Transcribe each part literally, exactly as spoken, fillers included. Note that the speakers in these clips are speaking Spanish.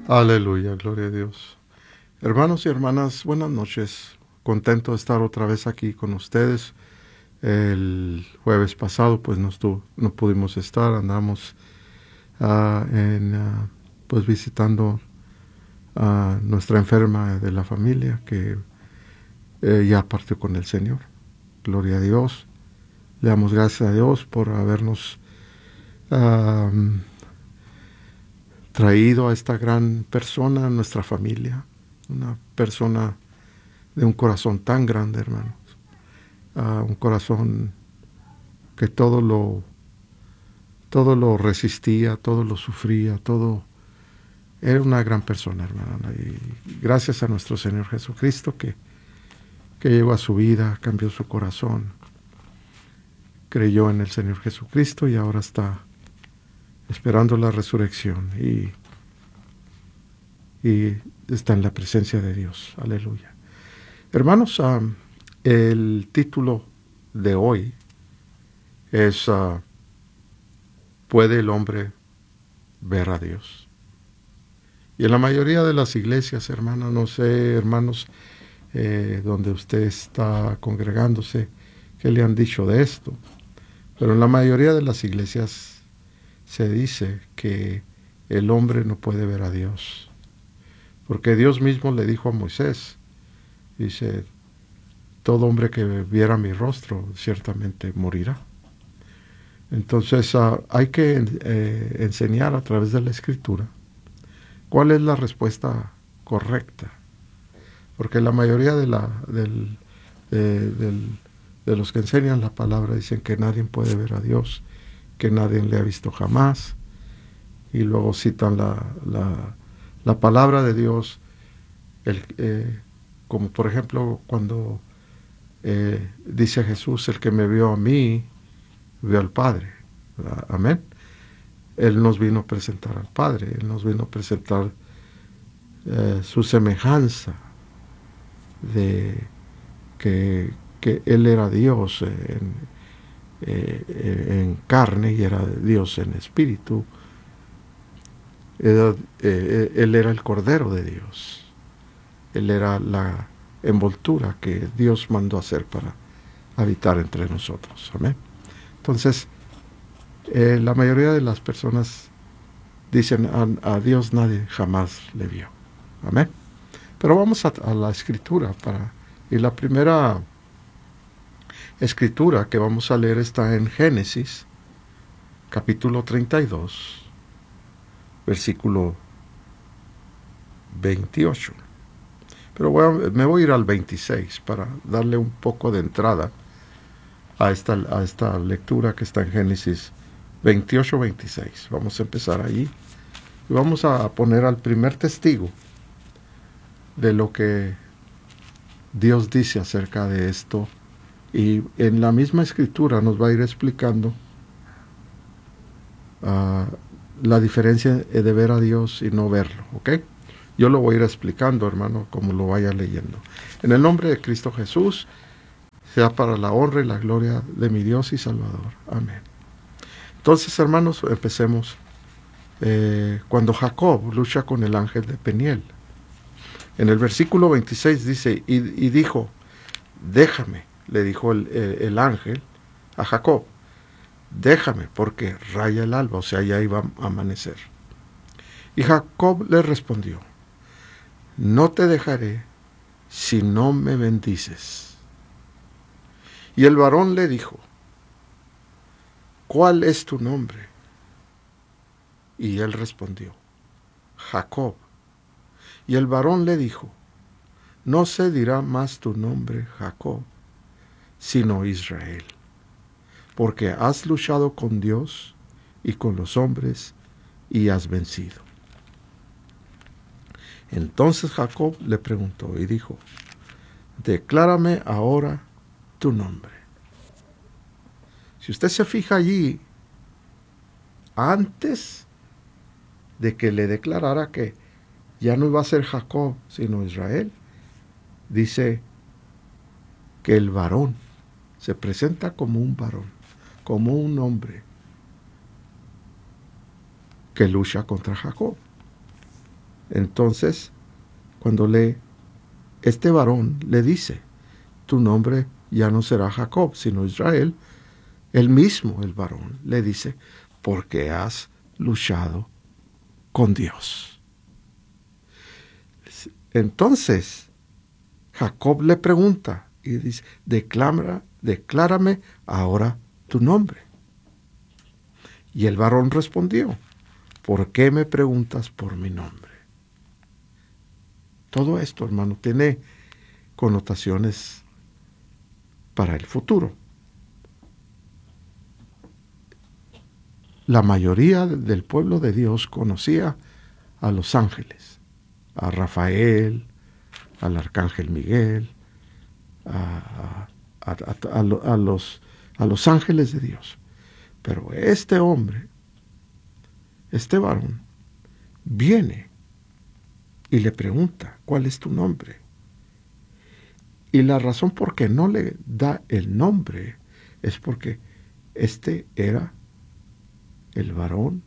Aleluya, gloria a Dios. Hermanos y hermanas, buenas noches. Contento de estar otra vez aquí con ustedes. El jueves pasado pues no, estuvo, no pudimos estar, andamos uh, en, uh, pues visitando a nuestra enferma de la familia que eh, ya partió con el Señor. Gloria a Dios. Le damos gracias a Dios por habernos uh, traído a esta gran persona a nuestra familia. Una persona de un corazón tan grande, hermanos. Uh, un corazón que todo lo todo lo resistía, todo lo sufría, todo. Era una gran persona, hermana. Y gracias a nuestro Señor Jesucristo que, que llegó a su vida, cambió su corazón, creyó en el Señor Jesucristo y ahora está esperando la resurrección y, y está en la presencia de Dios. Aleluya. Hermanos, um, el título de hoy es uh, ¿puede el hombre ver a Dios? Y en la mayoría de las iglesias, hermanos, no sé, hermanos, eh, donde usted está congregándose, ¿qué le han dicho de esto? Pero en la mayoría de las iglesias se dice que el hombre no puede ver a Dios. Porque Dios mismo le dijo a Moisés, dice, todo hombre que viera mi rostro ciertamente morirá. Entonces uh, hay que eh, enseñar a través de la Escritura cuál es la respuesta correcta. Porque la mayoría de, la, del, de, del, de los que enseñan la palabra dicen que nadie puede ver a Dios, que nadie le ha visto jamás. Y luego citan la, la, la palabra de Dios, el, eh, como por ejemplo cuando eh, dice Jesús, el que me vio a mí, vio al Padre. ¿Verdad? Amén. Él nos vino a presentar al Padre, Él nos vino a presentar eh, su semejanza de que, que Él era Dios en, eh, en carne y era Dios en espíritu. Era, eh, Él era el Cordero de Dios. Él era la envoltura que Dios mandó hacer para habitar entre nosotros. Amén. Entonces, eh, la mayoría de las personas dicen a, a Dios nadie jamás le vio. Amén. Pero vamos a, a la escritura para y la primera escritura que vamos a leer está en Génesis capítulo treinta y dos versículo veintiocho. Pero voy a, me voy a ir al veintiséis para darle un poco de entrada a esta, a esta lectura que está en Génesis veintiocho veintiséis. Vamos a empezar allí y vamos a poner al primer testigo de lo que Dios dice acerca de esto, y en la misma escritura nos va a ir explicando uh, la diferencia de ver a Dios y no verlo, ¿ok? Yo lo voy a ir explicando, hermano, como lo vaya leyendo. En el nombre de Cristo Jesús, sea para la honra y la gloria de mi Dios y Salvador. Amén. Entonces, hermanos, empecemos. Eh, cuando Jacob lucha con el ángel de Peniel, en el versículo veintiséis dice, y, y dijo, déjame, le dijo el, el, el ángel a Jacob, déjame porque raya el alba, o sea, ya iba a amanecer. Y Jacob le respondió, no te dejaré si no me bendices. Y el varón le dijo, ¿cuál es tu nombre? Y él respondió, Jacob. Y el varón le dijo, no se dirá más tu nombre Jacob, sino Israel, porque has luchado con Dios y con los hombres y has vencido. Entonces Jacob le preguntó y dijo, declárame ahora tu nombre. Si usted se fija allí, antes de que le declarara que ya no iba a ser Jacob, sino Israel, dice que el varón se presenta como un varón, como un hombre que lucha contra Jacob. Entonces, cuando lee, este varón le dice, tu nombre ya no será Jacob, sino Israel. Él mismo, el varón, le dice, porque has luchado con Dios. Entonces, Jacob le pregunta y dice, Declara, declárame ahora tu nombre. Y el varón respondió, ¿por qué me preguntas por mi nombre? Todo esto, hermano, tiene connotaciones para el futuro. La mayoría del pueblo de Dios conocía a los ángeles, a Rafael, al arcángel Miguel, a, a, a, a, a, los, a los ángeles de Dios. Pero este hombre, este varón, viene y le pregunta, ¿cuál es tu nombre? Y la razón por qué no le da el nombre es porque este era el varón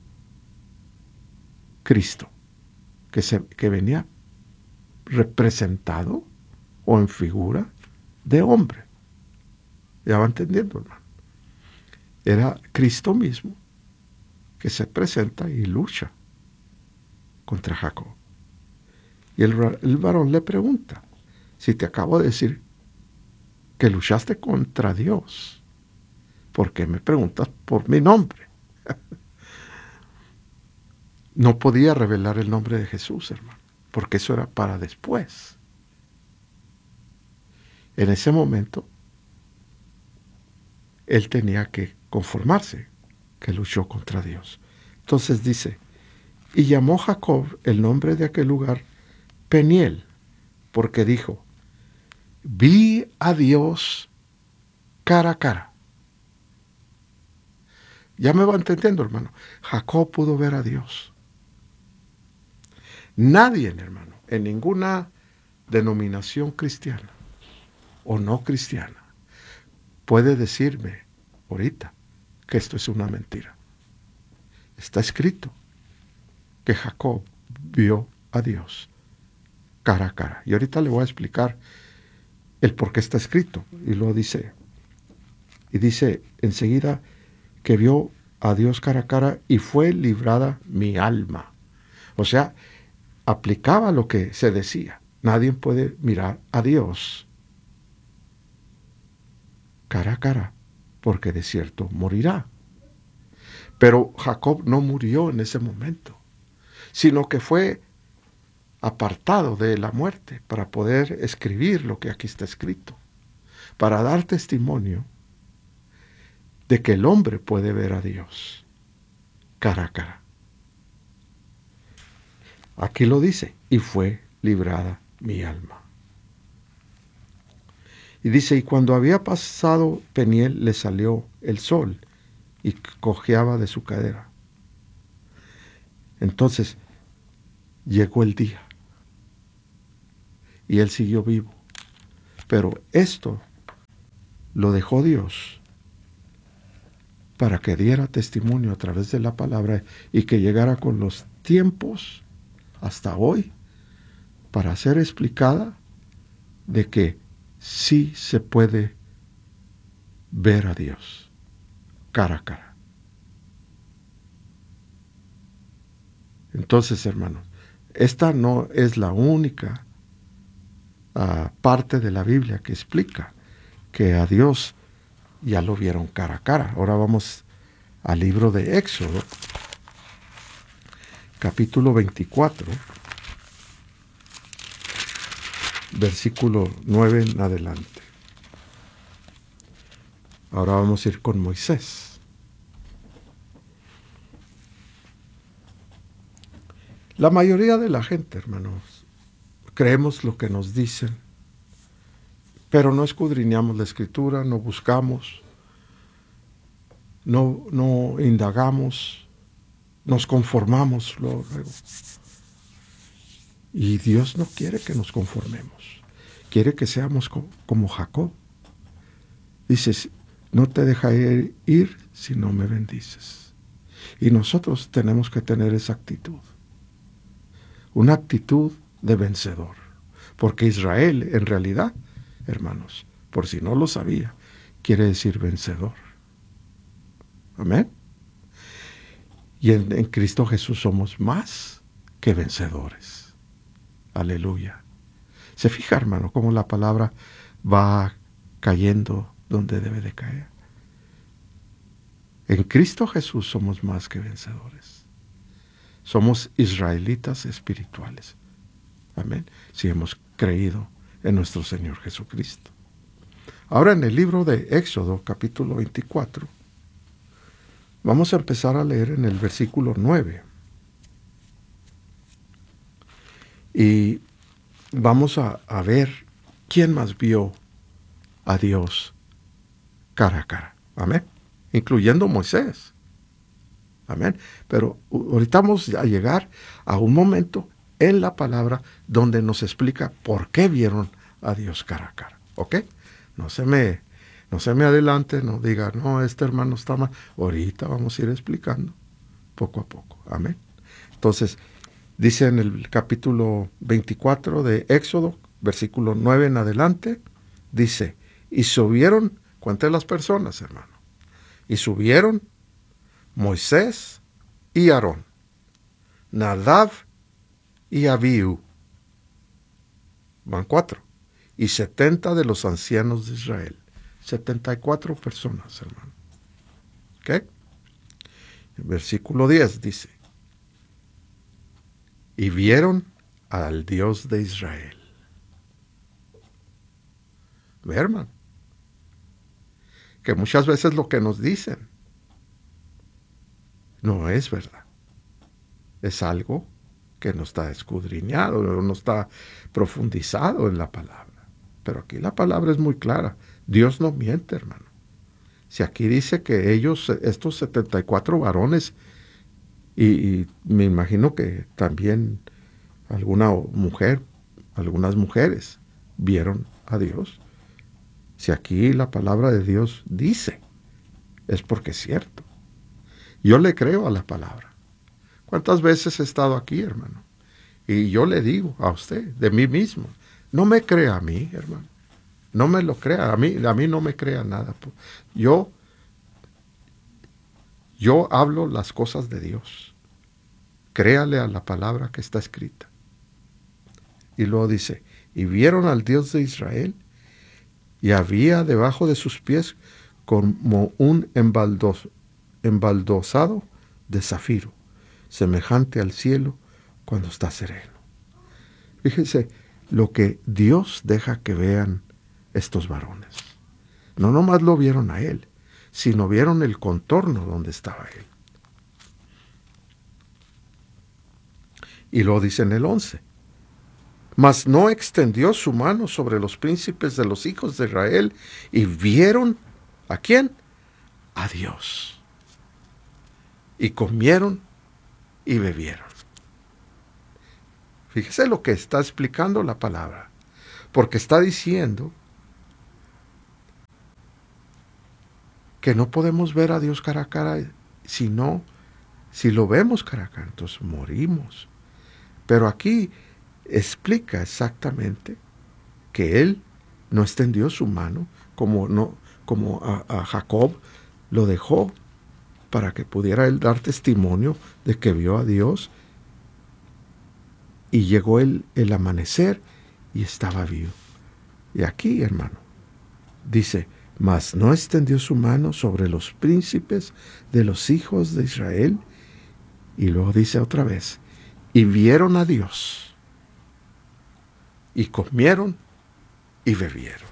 Cristo, que, se, que venía representado o en figura de hombre. ¿Ya va entendiendo, hermano? Era Cristo mismo que se presenta y lucha contra Jacob. Y el, el varón le pregunta, si te acabo de decir que luchaste contra Dios, ¿por qué me preguntas por mi nombre? No podía revelar el nombre de Jesús, hermano, porque eso era para después. En ese momento, él tenía que conformarse, que luchó contra Dios. Entonces dice, y llamó Jacob el nombre de aquel lugar Peniel, porque dijo, vi a Dios cara a cara. Ya me va entendiendo, hermano. Jacob pudo ver a Dios. Nadie, hermano, en ninguna denominación cristiana o no cristiana puede decirme ahorita que esto es una mentira. Está escrito que Jacob vio a Dios cara a cara. Y ahorita le voy a explicar el por qué está escrito. Y lo dice. Y dice enseguida que vio a Dios cara a cara y fue librada mi alma. O sea, aplicaba lo que se decía. Nadie puede mirar a Dios cara a cara, porque de cierto morirá. Pero Jacob no murió en ese momento, sino que fue apartado de la muerte para poder escribir lo que aquí está escrito, para dar testimonio de que el hombre puede ver a Dios cara a cara. Aquí lo dice, y fue librada mi alma. Y dice, y cuando había pasado Peniel, le salió el sol y cojeaba de su cadera. Entonces llegó el día y él siguió vivo. Pero esto lo dejó Dios para que diera testimonio a través de la palabra y que llegara con los tiempos hasta hoy para ser explicada de que sí se puede ver a Dios cara a cara. Entonces, hermanos, esta no es la única uh, parte de la Biblia que explica que a Dios ya lo vieron cara a cara. Ahora vamos al libro de Éxodo, capítulo veinticuatro, versículo nueve en adelante. Ahora vamos a ir con Moisés. La mayoría de la gente, hermanos, creemos lo que nos dicen, pero no escudriñamos la Escritura, no buscamos, no, no indagamos, nos conformamos luego. Y Dios no quiere que nos conformemos, quiere que seamos co- como Jacob. Dices, no te dejaré ir si no me bendices. Y nosotros tenemos que tener esa actitud. una actitud de vencedor. Porque Israel, en realidad, hermanos, por si no lo sabía, quiere decir vencedor. Amén. Y en, en Cristo Jesús somos más que vencedores. Aleluya. Se fija, hermano, cómo la palabra va cayendo donde debe de caer. En Cristo Jesús somos más que vencedores. Somos israelitas espirituales. Amén. Si hemos creído en nuestro Señor Jesucristo. Ahora en el libro de Éxodo, capítulo veinticuatro, vamos a empezar a leer en el versículo nueve. Y vamos a, a ver quién más vio a Dios cara a cara. Amén. Incluyendo Moisés. Amén. Pero ahorita vamos a llegar a un momento en la palabra donde nos explica por qué vieron a Dios cara a cara. ¿Ok? No se me, no se me adelante, no diga, no, este hermano está mal. Ahorita vamos a ir explicando poco a poco. Amén. Entonces, dice en el capítulo veinticuatro de Éxodo, versículo nueve en adelante, dice, y subieron, ¿cuántas las personas, hermano? Y subieron Moisés y Aarón, Nadab y Abiú, van cuatro, y setenta de los ancianos de Israel, setenta y cuatro personas, hermano. ¿Ok? El versículo diez dice, y vieron al Dios de Israel. Ve, hermano, que muchas veces lo que nos dicen no es verdad. Es algo que no está escudriñado, no está profundizado en la palabra. Pero aquí la palabra es muy clara. Dios no miente, hermano. Si aquí dice que ellos, estos setenta y cuatro varones, y, y me imagino que también alguna mujer, algunas mujeres vieron a Dios. Si aquí la palabra de Dios dice, es porque es cierto. Yo le creo a la palabra. ¿Cuántas veces he estado aquí, hermano? Y yo le digo a usted, de mí mismo, no me crea a mí, hermano. No me lo crea, a mí, a mí no me crea nada. Yo, yo hablo las cosas de Dios. Créale a la palabra que está escrita. Y luego dice, y vieron al Dios de Israel, y había debajo de sus pies como un embaldos, embaldosado de zafiro, semejante al cielo cuando está sereno. Fíjense lo que Dios deja que vean estos varones. No nomás lo vieron a él, sino vieron el contorno donde estaba él. Y lo dice en el once. Mas no extendió su mano sobre los príncipes de los hijos de Israel, y vieron, ¿a quién? A Dios. Y comieron y bebieron. Fíjese lo que está explicando la palabra, porque está diciendo que no podemos ver a Dios cara a cara, sino si lo vemos cara a cara, entonces morimos. Pero aquí explica exactamente que él no extendió su mano como, no, como a, a Jacob lo dejó para que pudiera él dar testimonio de que vio a Dios, y llegó el, el amanecer y estaba vivo. Y aquí, hermano, dice, mas no extendió su mano sobre los príncipes de los hijos de Israel, y luego dice otra vez, y vieron a Dios, y comieron y bebieron.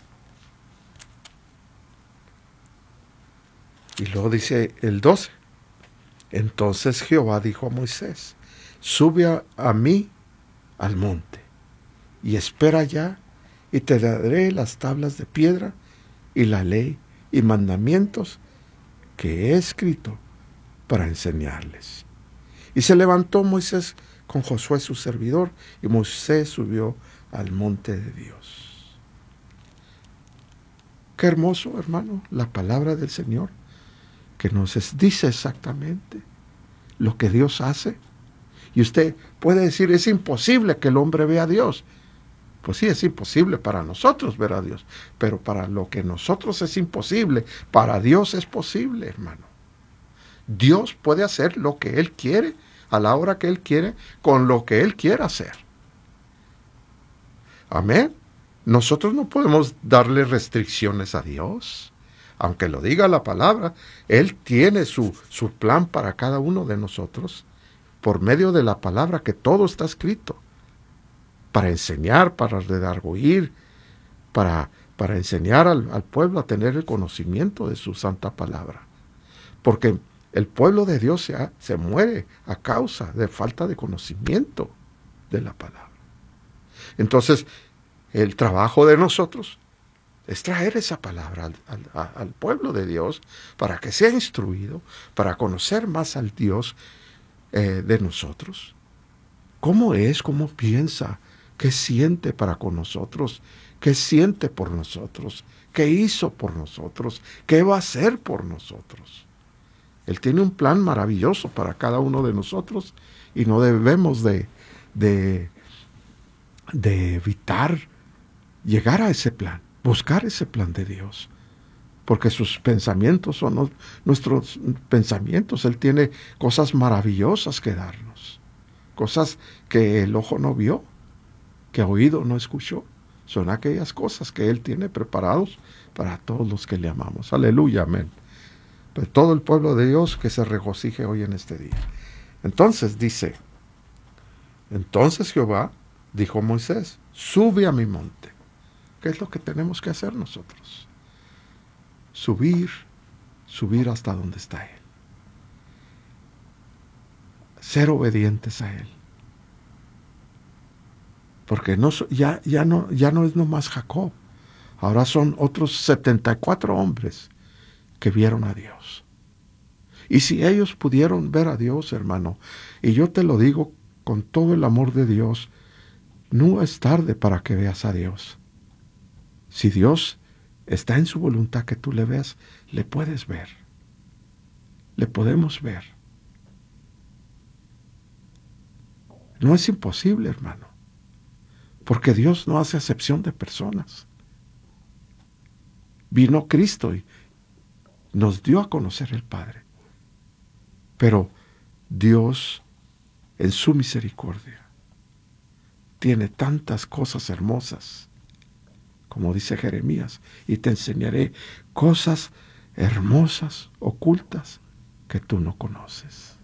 Y luego dice el doce, entonces Jehová dijo a Moisés, sube a, a mí al monte, y espera allá, y te daré las tablas de piedra, y la ley y mandamientos que he escrito para enseñarles. Y se levantó Moisés con Josué su servidor, y Moisés subió al monte de Dios. Qué hermoso, hermano, la palabra del Señor, que nos dice exactamente lo que Dios hace Y usted puede decir, es imposible que el hombre vea a Dios. Pues sí, es imposible para nosotros ver a Dios, pero para lo que nosotros es imposible, para Dios es posible, hermano. Dios puede hacer lo que Él quiere, a la hora que Él quiere, con lo que Él quiera hacer. Amén. Nosotros no podemos darle restricciones a Dios. Aunque lo diga la palabra, Él tiene su, su plan para cada uno de nosotros, por medio de la palabra, que todo está escrito. Para enseñar, para redarguir, para, para enseñar al, al pueblo a tener el conocimiento de su santa palabra. Porque el pueblo de Dios se, se muere a causa de falta de conocimiento de la palabra. Entonces, el trabajo de nosotros es traer esa palabra al, al, al pueblo de Dios para que sea instruido, para conocer más al Dios eh, de nosotros. ¿Cómo es? ¿Cómo piensa? ¿Qué siente para con nosotros? ¿Qué siente por nosotros? ¿Qué hizo por nosotros? ¿Qué va a hacer por nosotros? Él tiene un plan maravilloso para cada uno de nosotros y no debemos de, de, de evitar llegar a ese plan, buscar ese plan de Dios. Porque sus pensamientos son los, nuestros pensamientos. Él tiene cosas maravillosas que darnos. Cosas que el ojo no vio, que oído no escuchó. Son aquellas cosas que Él tiene preparados para todos los que le amamos. Aleluya, amén. Pues todo el pueblo de Dios que se regocije hoy en este día. Entonces dice, entonces Jehová dijo a Moisés, sube a mi monte. ¿Qué es lo que tenemos que hacer nosotros? Subir, subir hasta donde está Él. Ser obedientes a Él. Porque no, ya, ya, no, ya no es nomás Jacob. Ahora son otros setenta y cuatro hombres que vieron a Dios. Y si ellos pudieron ver a Dios, hermano, y yo te lo digo con todo el amor de Dios, no es tarde para que veas a Dios. Si Dios está en su voluntad que tú le veas, le puedes ver. Le podemos ver. No es imposible, hermano. Porque Dios no hace acepción de personas. Vino Cristo y nos dio a conocer el Padre. Pero Dios, en su misericordia, tiene tantas cosas hermosas, como dice Jeremías, y te enseñaré cosas hermosas, ocultas, que tú no conoces.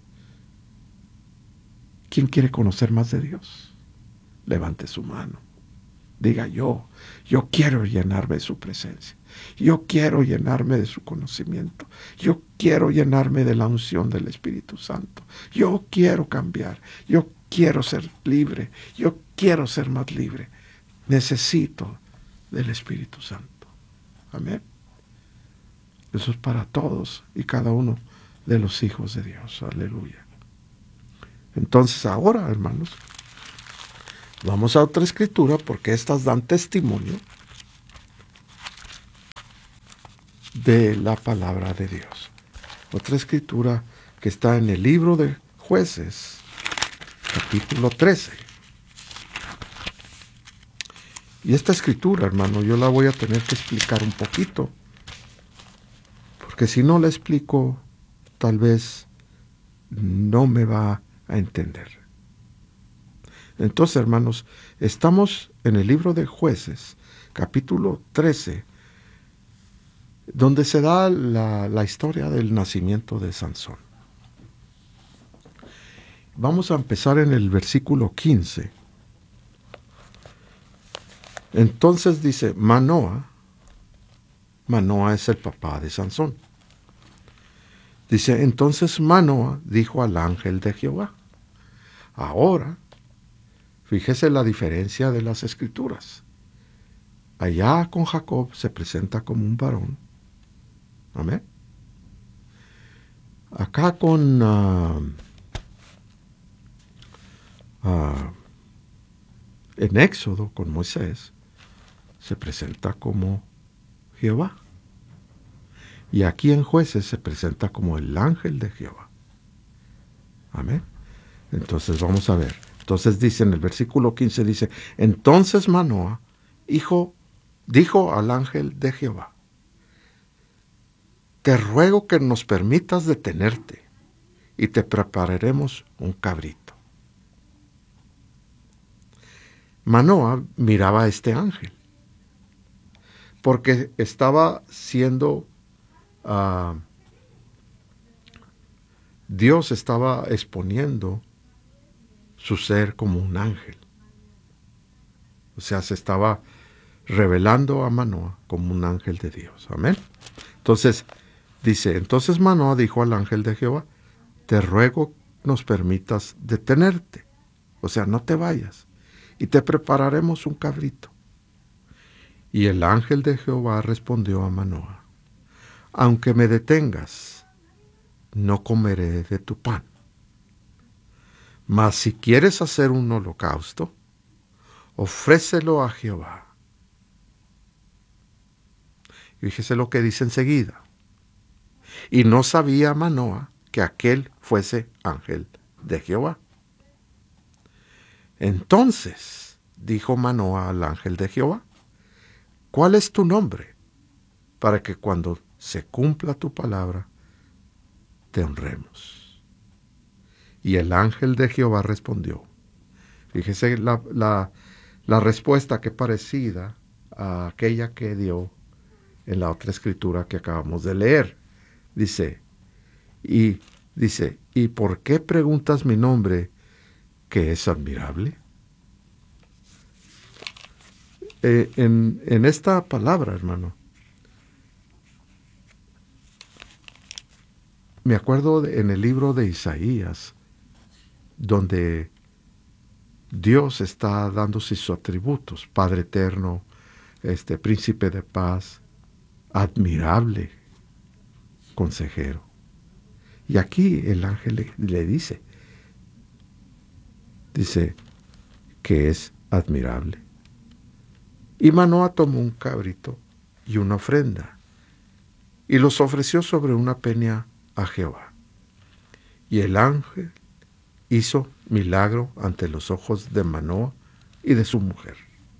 ¿Quién quiere conocer más de Dios? Levante su mano. Diga yo, yo quiero llenarme de su presencia. Yo quiero llenarme de su conocimiento. Yo quiero llenarme de la unción del Espíritu Santo. Yo quiero cambiar. Yo quiero ser libre. Yo quiero ser más libre. Necesito del Espíritu Santo. Amén. Eso es para todos y cada uno de los hijos de Dios. Aleluya. Entonces ahora, hermanos, vamos a otra escritura porque estas dan testimonio de la palabra de Dios. Otra escritura que está en el libro de Jueces, capítulo trece. Y esta escritura, hermano, yo la voy a tener que explicar un poquito, porque si no la explico, tal vez no me va a entender. Entonces, hermanos, estamos en el libro de Jueces, capítulo trece, donde se da la, la historia del nacimiento de Sansón. Vamos a empezar en el versículo quince. Entonces dice, Manoa, Manoa es el papá de Sansón. Dice, entonces Manoa dijo al ángel de Jehová. Ahora, fíjese la diferencia de las escrituras. Allá con Jacob se presenta como un varón. Amén. Acá con uh, uh, en Éxodo con Moisés se presenta como Jehová. Y aquí en Jueces se presenta como el ángel de Jehová. Amén. Entonces vamos a ver. Entonces dice en el versículo quince, dice, entonces Manoah, hijo, dijo al ángel de Jehová, te ruego que nos permitas detenerte y te prepararemos un cabrito. Manoah miraba a este ángel porque estaba siendo, uh, Dios estaba exponiendo su ser como un ángel. O sea, se estaba revelando a Manoah como un ángel de Dios. Amén. Entonces, dice, entonces Manoah dijo al ángel de Jehová, te ruego nos permitas detenerte. O sea, no te vayas. Y te prepararemos un cabrito. Y el ángel de Jehová respondió a Manoah, aunque me detengas, no comeré de tu pan. Mas si quieres hacer un holocausto, ofrécelo a Jehová. Y fíjese lo que dice enseguida. Y no sabía Manoah que aquel fuese ángel de Jehová. Entonces dijo Manoah al ángel de Jehová, ¿cuál es tu nombre? Para que cuando se cumpla tu palabra, te honremos. Y el ángel de Jehová respondió. Fíjese la, la, la respuesta que parecida a aquella que dio en la otra escritura que acabamos de leer. Dice, y dice, ¿y por qué preguntas mi nombre, que es admirable? Eh, en, en esta palabra, hermano, me acuerdo de, en el libro de Isaías, donde Dios está dándose sus atributos, Padre eterno, este príncipe de paz, admirable, consejero. Y aquí el ángel le, le dice, dice que es admirable. Y Manoah tomó un cabrito y una ofrenda, y los ofreció sobre una peña a Jehová. Y el ángel hizo milagro ante los ojos de Manoah y de su mujer.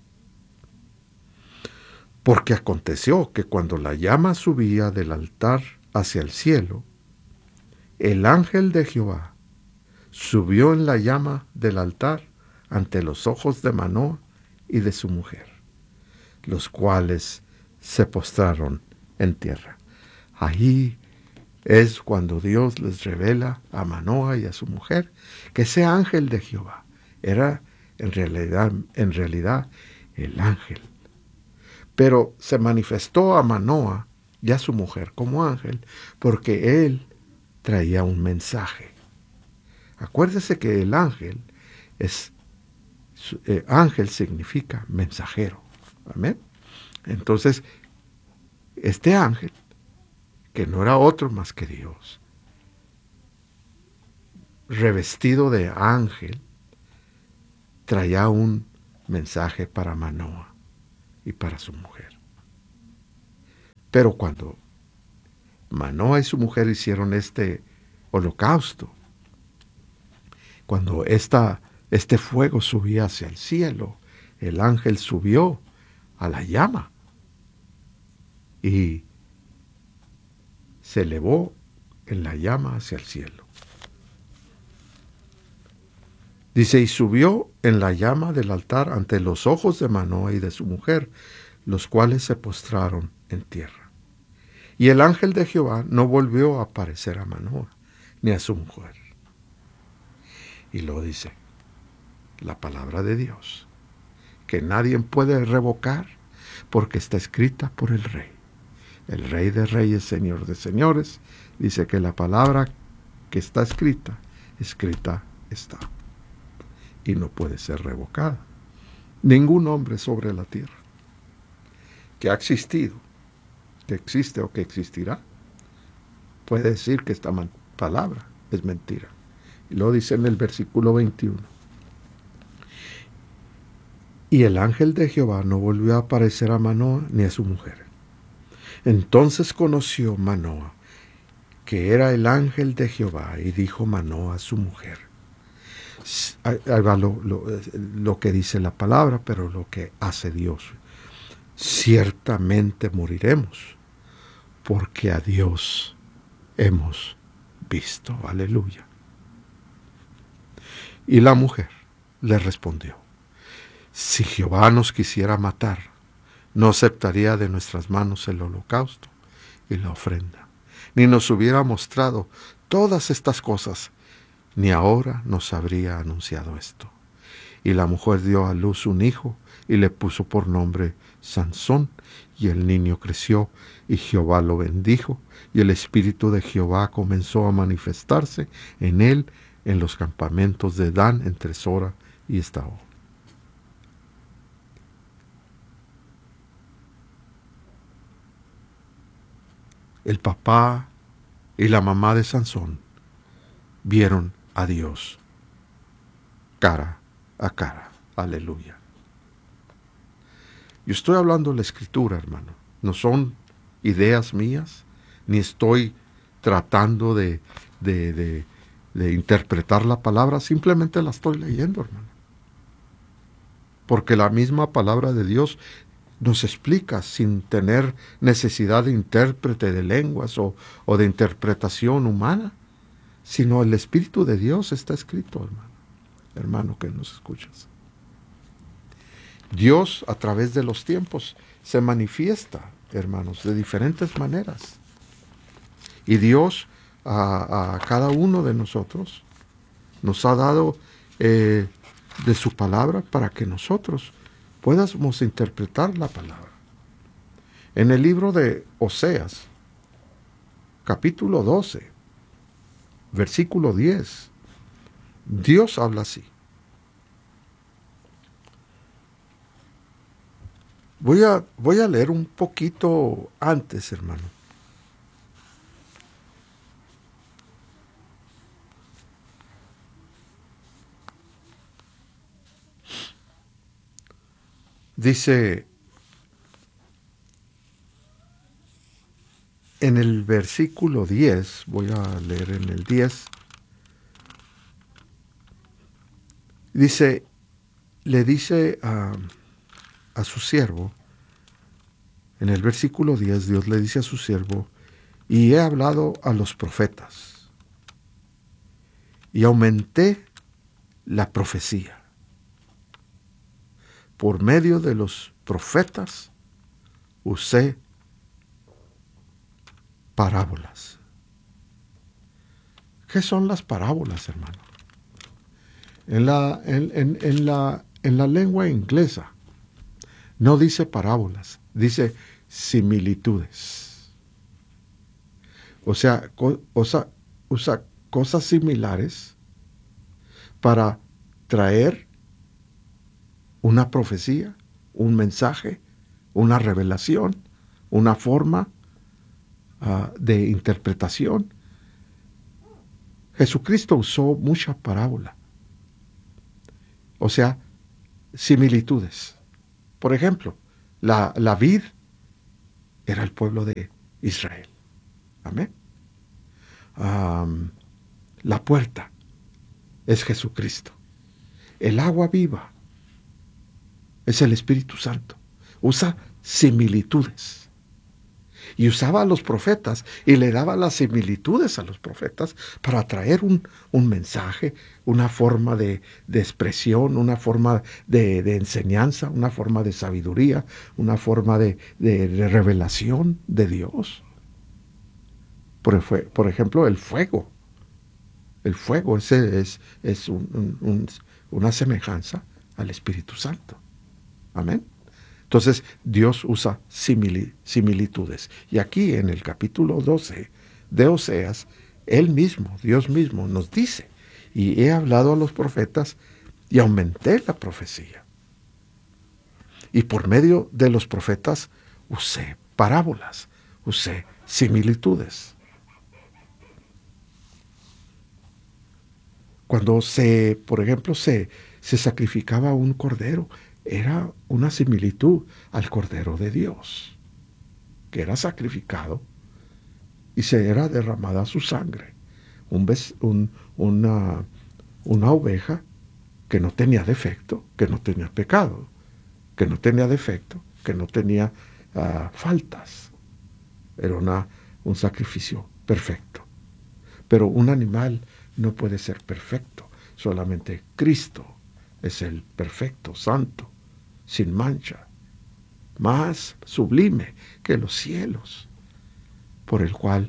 Porque aconteció que cuando la llama subía del altar hacia el cielo, el ángel de Jehová subió en la llama del altar ante los ojos de Manoah y de su mujer, los cuales se postraron en tierra. Ahí es cuando Dios les revela a Manoah y a su mujer que ese ángel de Jehová era en realidad, en realidad el ángel. Pero se manifestó a Manoah y a su mujer como ángel porque él traía un mensaje. Acuérdese que el ángel es eh, ángel significa mensajero. Amén. Entonces, este ángel, que no era otro más que Dios, revestido de ángel, traía un mensaje para Manoah y para su mujer. Pero cuando Manoah y su mujer hicieron este holocausto, cuando esta, este fuego subía hacia el cielo, el ángel subió a la llama y se elevó en la llama hacia el cielo. Dice, y subió en la llama del altar ante los ojos de Manoah y de su mujer, los cuales se postraron en tierra. Y el ángel de Jehová no volvió a aparecer a Manoah ni a su mujer. Y lo dice la palabra de Dios, que nadie puede revocar porque está escrita por el Rey. El Rey de Reyes, Señor de Señores, dice que la palabra que está escrita, escrita está. Y no puede ser revocada. Ningún hombre sobre la tierra que ha existido, que existe o que existirá, puede decir que esta palabra es mentira. Y lo dice en el versículo veintiuno. Y el ángel de Jehová no volvió a aparecer a Manoah ni a su mujer. Entonces conoció Manoah que era el ángel de Jehová, y dijo Manoah a su mujer, Ahí va lo, lo, lo que dice la palabra, pero lo que hace Dios. Ciertamente moriremos, porque a Dios hemos visto. Aleluya. Y la mujer le respondió: si Jehová nos quisiera matar, no aceptaría de nuestras manos el holocausto y la ofrenda, ni nos hubiera mostrado todas estas cosas, ni ahora nos habría anunciado esto. Y la mujer dio a luz un hijo, y le puso por nombre Sansón, y el niño creció, y Jehová lo bendijo, y el espíritu de Jehová comenzó a manifestarse en él, en los campamentos de Dan, entre Sora y Estaol. El papá y la mamá de Sansón vieron a Dios cara a cara. Aleluya. Yo estoy hablando de la Escritura, hermano. No son ideas mías, ni estoy tratando de, de, de, de interpretar la palabra, simplemente la estoy leyendo, hermano. Porque la misma palabra de Dios nos explica sin tener necesidad de intérprete de lenguas o, o de interpretación humana, sino el Espíritu de Dios está escrito, hermano, hermano que nos escuchas. Dios a través de los tiempos se manifiesta, hermanos, de diferentes maneras. Y Dios a, a cada uno de nosotros nos ha dado eh, de su palabra para que nosotros podamos interpretar la palabra. En el libro de Oseas, capítulo doce, versículo diez, Dios habla así. Voy a, voy a leer un poquito antes, hermano. Dice en el versículo diez, voy a leer en el diez, dice, le dice a, a su siervo, en el versículo diez, Dios le dice a su siervo, y he hablado a los profetas, y aumenté la profecía. Por medio de los profetas usé parábolas. ¿Qué son las parábolas, hermano? En la, en, en, en la, en la lengua inglesa no dice parábolas, dice similitudes. O sea, co, o sea, usa cosas similares para traer una profecía, un mensaje, una revelación, una forma uh, de interpretación. Jesucristo usó mucha parábola, o sea, similitudes. Por ejemplo, la, la vid era el pueblo de Israel. Amén. Um, la puerta es Jesucristo. El agua viva es el Espíritu Santo. Usa similitudes. Y usaba a los profetas y le daba las similitudes a los profetas para traer un, un mensaje, una forma de, de expresión, una forma de, de enseñanza, una forma de sabiduría, una forma de, de, de revelación de Dios. Por, por ejemplo, el fuego. El fuego ese es, es un, un, un, una semejanza al Espíritu Santo. Amén. Entonces, Dios usa simili, similitudes. Y aquí en el capítulo doce de Oseas, Él mismo, Dios mismo, nos dice, y he hablado a los profetas y aumenté la profecía. Y por medio de los profetas usé parábolas, usé similitudes. Cuando se, por ejemplo, se, se sacrificaba un cordero, era una similitud al Cordero de Dios, que era sacrificado y se era derramada su sangre. Un, un, una, una oveja que no tenía defecto, que no tenía pecado, que no tenía defecto, que no tenía uh, faltas. Era una, un sacrificio perfecto. Pero un animal no puede ser perfecto. Solamente Cristo es el perfecto, santo, sin mancha, más sublime que los cielos, por el cual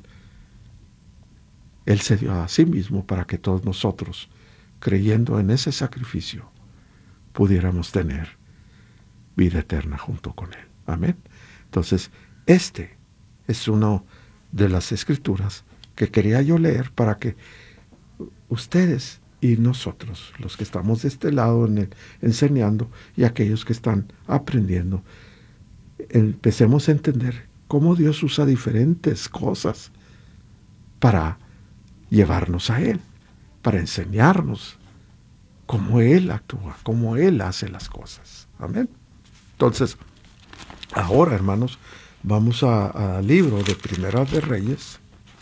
Él se dio a sí mismo para que todos nosotros, creyendo en ese sacrificio, pudiéramos tener vida eterna junto con Él. Amén. Entonces, este es una de las escrituras que quería yo leer para que ustedes y nosotros, los que estamos de este lado en el, enseñando, y aquellos que están aprendiendo, empecemos a entender cómo Dios usa diferentes cosas para llevarnos a Él, para enseñarnos cómo Él actúa, cómo Él hace las cosas. Amén. Entonces, ahora, hermanos, vamos al libro de Primera de Reyes.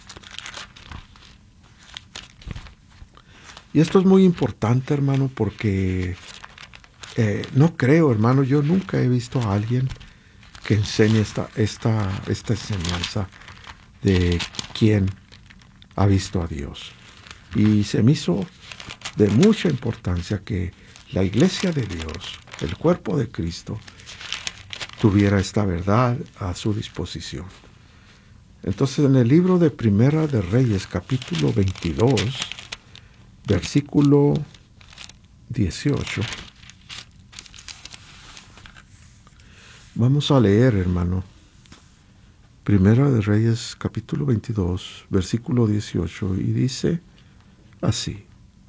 Y esto es muy importante, hermano, porque eh, no creo, hermano, yo nunca he visto a alguien que enseñe esta, esta, esta enseñanza de quién ha visto a Dios. Y se me hizo de mucha importancia que la iglesia de Dios, el cuerpo de Cristo, tuviera esta verdad a su disposición. Entonces, en el libro de Primera de Reyes, capítulo veintidós, versículo dieciocho, vamos a leer, hermano, Primera de Reyes, capítulo veintidós, versículo dieciocho, y dice así: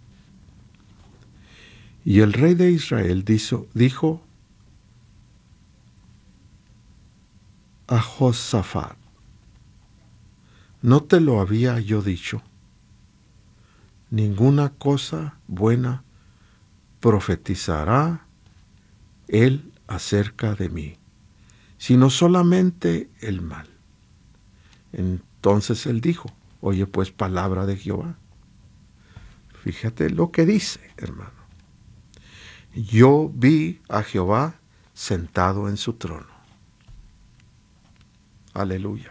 Y el rey de Israel dijo, dijo a Josafat: ¿no te lo había yo dicho? Ninguna cosa buena profetizará él acerca de mí, sino solamente el mal. Entonces él dijo: oye pues palabra de Jehová. Fíjate lo que dice, hermano. Yo vi a Jehová sentado en su trono. Aleluya.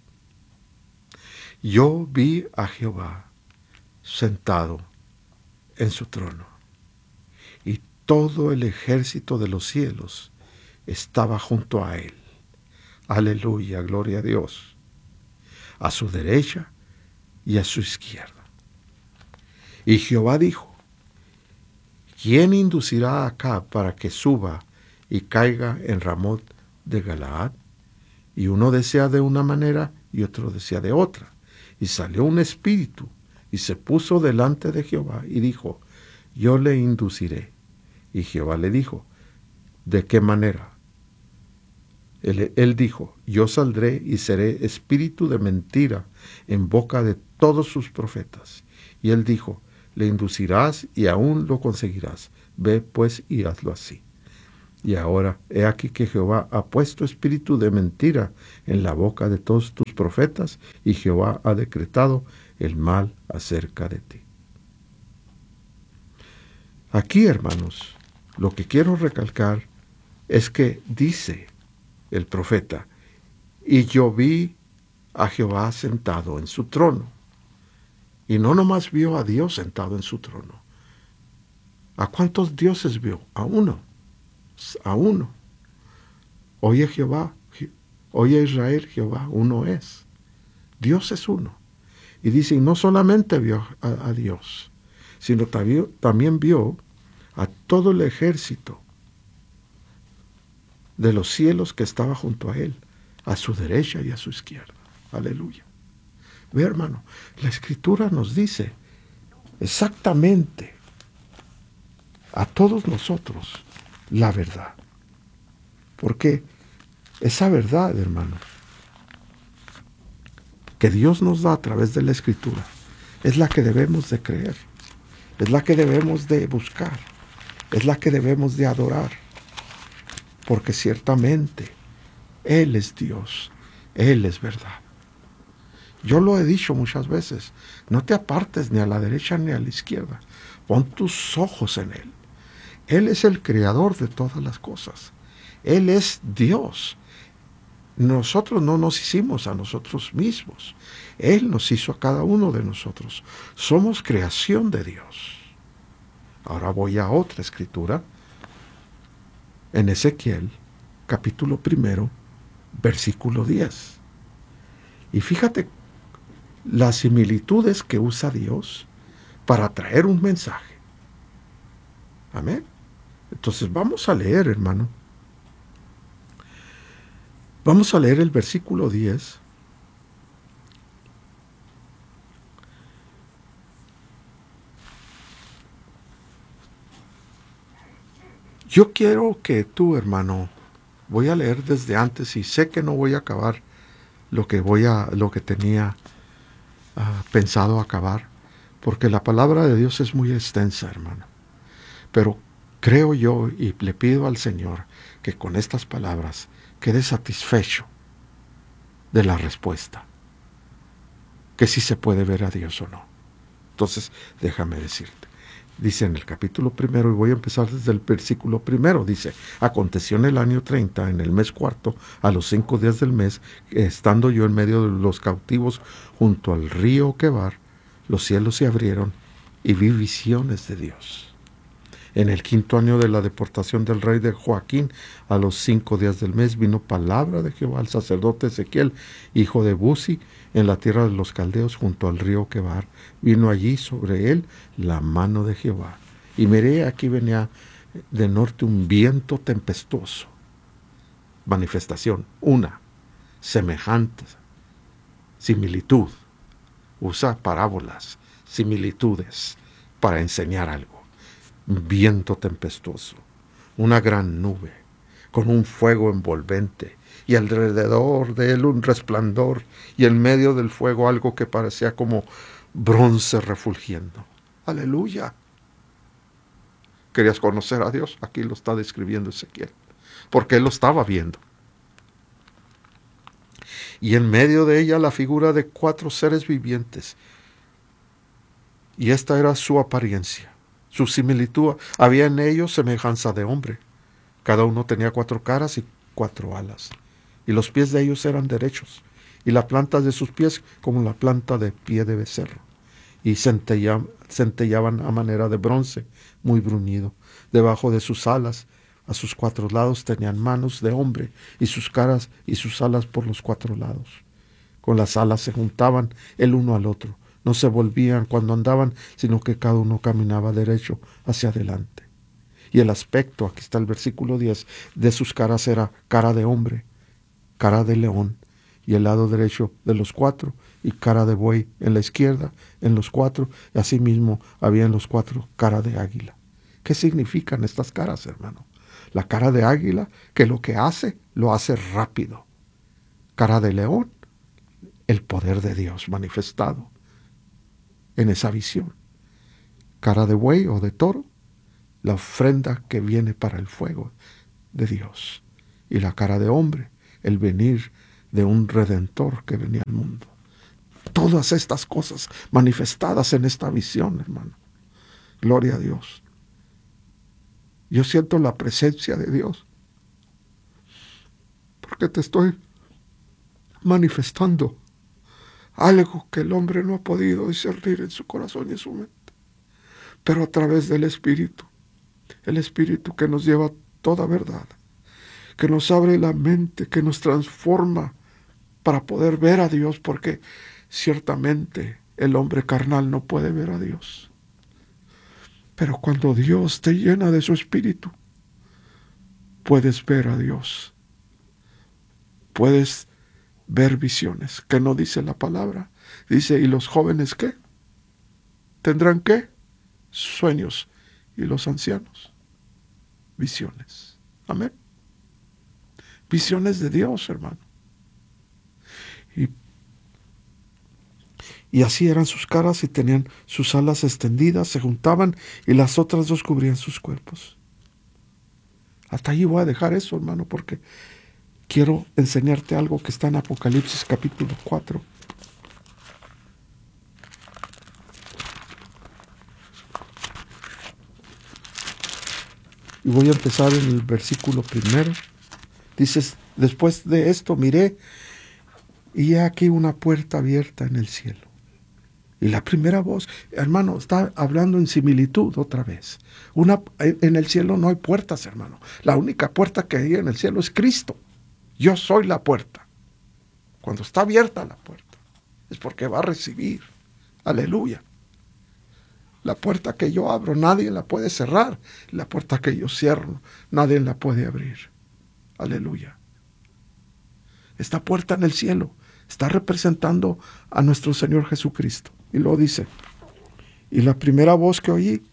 Yo vi a Jehová sentado en su trono, y todo el ejército de los cielos estaba junto a él. Aleluya, gloria a Dios. A su derecha y a su izquierda. Y Jehová dijo: ¿quién inducirá a Acab para que suba y caiga en Ramot de Galaad? Y uno decía de una manera y otro decía de otra. Y salió un espíritu y se puso delante de Jehová y dijo: yo le induciré. Y Jehová le dijo: ¿de qué manera? Él, él dijo: yo saldré y seré espíritu de mentira en boca de todos sus profetas. Y él dijo: le inducirás y aún lo conseguirás. Ve pues y hazlo así. Y ahora he aquí que Jehová ha puesto espíritu de mentira en la boca de todos tus profetas, y Jehová ha decretado el mal acerca de ti. Aquí, hermanos, lo que quiero recalcar es que dice el profeta: y yo vi a Jehová sentado en su trono. Y no nomás vio a Dios sentado en su trono. ¿A cuántos dioses vio? A uno. A uno. Oye Jehová, oye Israel, Jehová uno es. Dios es uno. Y dice, y no solamente vio a, a Dios, sino también, también vio a todo el ejército de los cielos que estaba junto a él, a su derecha y a su izquierda. Aleluya. Ve, hermano, la Escritura nos dice exactamente a todos nosotros la verdad. Porque esa verdad, hermano, que Dios nos da a través de la Escritura, es la que debemos de creer, es la que debemos de buscar, es la que debemos de adorar. Porque ciertamente Él es Dios, Él es verdad. Yo lo he dicho muchas veces: no te apartes ni a la derecha ni a la izquierda. Pon tus ojos en Él. Él es el creador de todas las cosas. Él es Dios. Nosotros no nos hicimos a nosotros mismos. Él nos hizo a cada uno de nosotros. Somos creación de Dios. Ahora voy a otra escritura. En Ezequiel, capítulo primero, versículo diez. Y fíjate las similitudes que usa Dios para traer un mensaje. Amén. Entonces vamos a leer, hermano. Vamos a leer el versículo diez. Yo quiero que tú, hermano, voy a leer desde antes y sé que no voy a acabar lo que voy a, lo que tenía uh, pensado acabar, porque la palabra de Dios es muy extensa, hermano. Pero creo yo y le pido al Señor que con estas palabras quede satisfecho de la respuesta, que si se puede ver a Dios o no. Entonces, déjame decirte. Dice en el capítulo primero, y voy a empezar desde el versículo primero, dice: aconteció en el año treinta, en el mes cuarto, a los cinco días del mes, estando yo en medio de los cautivos junto al río Quebar, los cielos se abrieron y vi visiones de Dios. En el quinto año de la deportación del rey de Joaquín, a los cinco días del mes, vino palabra de Jehová al sacerdote Ezequiel, hijo de Buzi, en la tierra de los caldeos, junto al río Quebar. Vino allí sobre él la mano de Jehová. Y miré, aquí venía de norte un viento tempestuoso. Manifestación, una, semejante, similitud. Usa parábolas, similitudes, para enseñar algo. Un viento tempestuoso, una gran nube, con un fuego envolvente, y alrededor de él un resplandor, y en medio del fuego algo que parecía como bronce refulgiendo. ¡Aleluya! ¿Querías conocer a Dios? Aquí lo está describiendo Ezequiel, porque él lo estaba viendo. Y en medio de ella la figura de cuatro seres vivientes, y esta era su apariencia. Su similitud, había en ellos semejanza de hombre. Cada uno tenía cuatro caras y cuatro alas. Y los pies de ellos eran derechos, y la planta de sus pies como la planta de pie de becerro. Y centellaban, centellaban a manera de bronce, muy bruñido. Debajo de sus alas, a sus cuatro lados, tenían manos de hombre, y sus caras y sus alas por los cuatro lados. Con las alas se juntaban el uno al otro. No se volvían cuando andaban, sino que cada uno caminaba derecho hacia adelante. Y el aspecto, aquí está el versículo diez, de sus caras era cara de hombre, cara de león, y el lado derecho de los cuatro, y cara de buey en la izquierda, en los cuatro, y asimismo había en los cuatro cara de águila. ¿Qué significan estas caras, hermano? La cara de águila, que lo que hace, lo hace rápido. Cara de león, el poder de Dios manifestado en esa visión. Cara de buey o de toro, la ofrenda que viene para el fuego de Dios. Y la cara de hombre, el venir de un redentor que venía al mundo. Todas estas cosas manifestadas en esta visión, hermano. Gloria a Dios. Yo siento la presencia de Dios, porque te estoy manifestando algo que el hombre no ha podido discernir en su corazón y en su mente. Pero a través del Espíritu, el Espíritu que nos lleva a toda verdad, que nos abre la mente, que nos transforma para poder ver a Dios, porque ciertamente el hombre carnal no puede ver a Dios. Pero cuando Dios te llena de su Espíritu, puedes ver a Dios. Puedes ver visiones, que no dice la palabra. Dice, ¿y los jóvenes qué? ¿Tendrán qué? Sueños. ¿Y los ancianos? Visiones. Amén. Visiones de Dios, hermano. Y, y así eran sus caras y tenían sus alas extendidas, se juntaban y las otras dos cubrían sus cuerpos. Hasta allí voy a dejar eso, hermano, porque quiero enseñarte algo que está en Apocalipsis capítulo cuatro. Y voy a empezar en el versículo primero. Dices, después de esto miré, y he aquí una puerta abierta en el cielo. Y la primera voz, hermano, está hablando en similitud otra vez. Una, en el cielo no hay puertas, hermano. La única puerta que hay en el cielo es Cristo. Yo soy la puerta. Cuando está abierta la puerta, es porque va a recibir. Aleluya. La puerta que yo abro, nadie la puede cerrar. La puerta que yo cierro, nadie la puede abrir. Aleluya. Esta puerta en el cielo está representando a nuestro Señor Jesucristo. Y luego dice, y la primera voz que oí,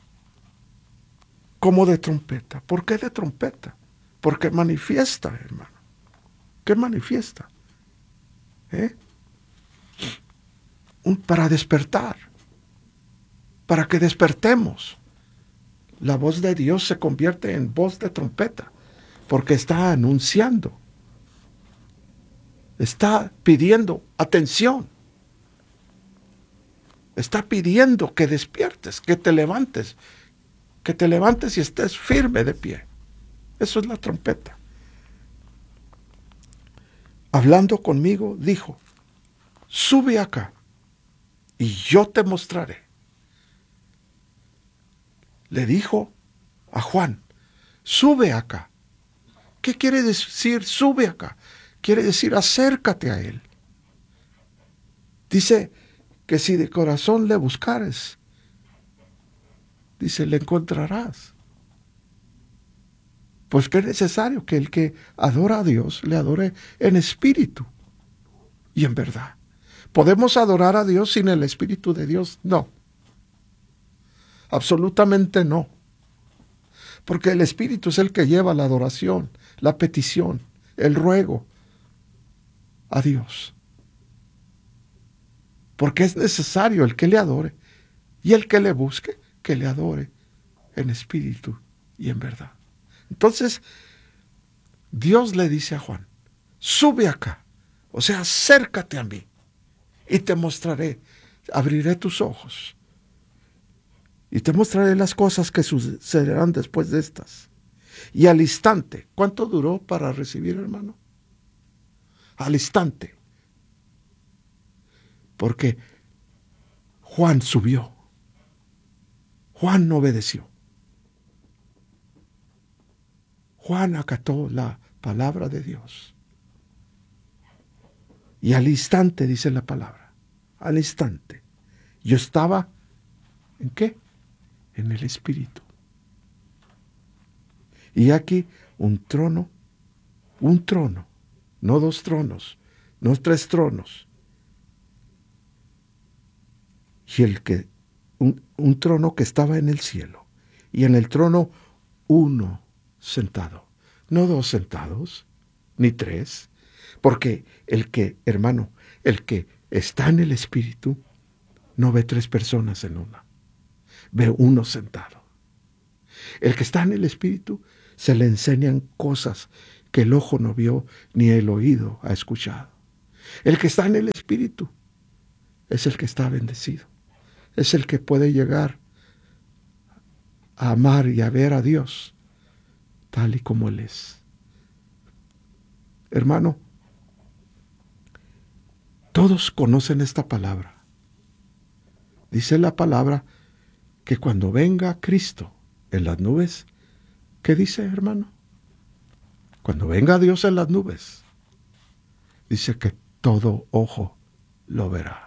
como de trompeta. ¿Por qué de trompeta? Porque manifiesta, hermano. ¿Qué manifiesta? ¿Eh? Un, para despertar. Para que despertemos. La voz de Dios se convierte en voz de trompeta. Porque está anunciando. Está pidiendo atención. Está pidiendo que despiertes, que te levantes, que te levantes y estés firme de pie. Eso es la trompeta. Hablando conmigo, dijo, sube acá y yo te mostraré. Le dijo a Juan, sube acá. ¿Qué quiere decir sube acá? Quiere decir acércate a él. Dice que si de corazón le buscares, dice, le encontrarás. Pues que es necesario que el que adora a Dios le adore en espíritu y en verdad. ¿Podemos adorar a Dios sin el Espíritu de Dios? No. Absolutamente no. Porque el Espíritu es el que lleva la adoración, la petición, el ruego a Dios. Porque es necesario el que le adore y el que le busque, que le adore en espíritu y en verdad. Entonces, Dios le dice a Juan, sube acá, o sea, acércate a mí y te mostraré, abriré tus ojos y te mostraré las cosas que sucederán después de estas. Y al instante, ¿cuánto duró para recibir, hermano? Al instante. Porque Juan subió. Juan no obedeció. Juan acató la palabra de Dios. Y al instante, dice la palabra, al instante, yo estaba, ¿en qué? En el Espíritu. Y aquí un trono, un trono, no dos tronos, no tres tronos. Y el que, un, un trono que estaba en el cielo, y en el trono uno sentado, no dos sentados, ni tres, porque el que, hermano, el que está en el Espíritu, no ve tres personas en una, ve uno sentado. El que está en el Espíritu, se le enseñan cosas que el ojo no vio, ni el oído ha escuchado. El que está en el Espíritu, es el que está bendecido. Es el que puede llegar a amar y a ver a Dios tal y como Él es. Hermano, todos conocen esta palabra. Dice la palabra que cuando venga Cristo en las nubes, ¿qué dice, hermano? Cuando venga Dios en las nubes, dice que todo ojo lo verá.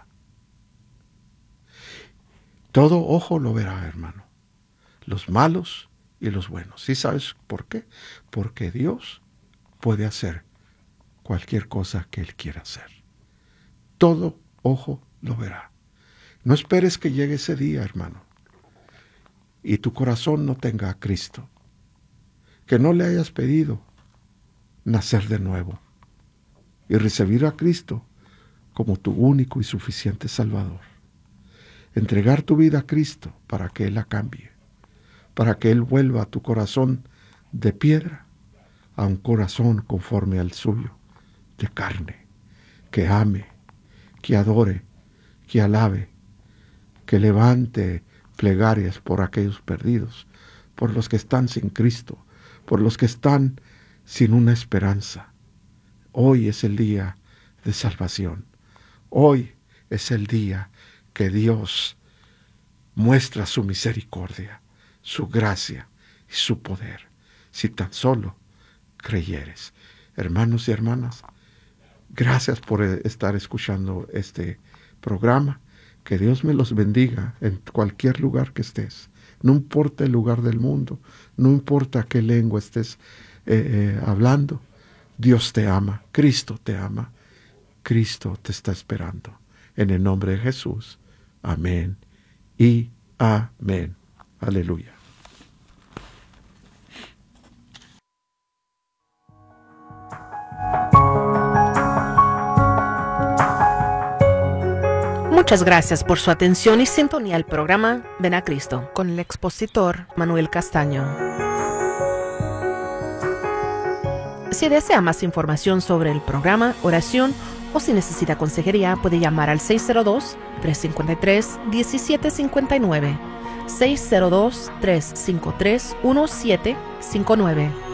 Todo ojo lo verá, hermano. Los malos y los buenos. ¿Sí sabes por qué? Porque Dios puede hacer cualquier cosa que Él quiera hacer. Todo ojo lo verá. No esperes que llegue ese día, hermano, y tu corazón no tenga a Cristo. Que no le hayas pedido nacer de nuevo y recibir a Cristo como tu único y suficiente Salvador. Entregar tu vida a Cristo para que Él la cambie, para que Él vuelva a tu corazón de piedra a un corazón conforme al suyo, de carne, que ame, que adore, que alabe, que levante plegarias por aquellos perdidos, por los que están sin Cristo, por los que están sin una esperanza. Hoy es el día de salvación. Hoy es el día que Dios muestra su misericordia, su gracia y su poder, si tan solo creyeres. Hermanos y hermanas, gracias por estar escuchando este programa. Que Dios me los bendiga en cualquier lugar que estés. No importa el lugar del mundo, no importa qué lengua estés eh, eh, hablando. Dios te ama, Cristo te ama, Cristo te está esperando. En el nombre de Jesús, amén y amén. Aleluya. Muchas gracias por su atención y sintonía al programa Ven a Cristo con el expositor Manuel Castaño. Si desea más información sobre el programa, oración o si necesita consejería, puede llamar al seis cero dos, tres cinco tres, uno siete cinco nueve, seis cero dos, tres cinco tres, uno siete cinco nueve.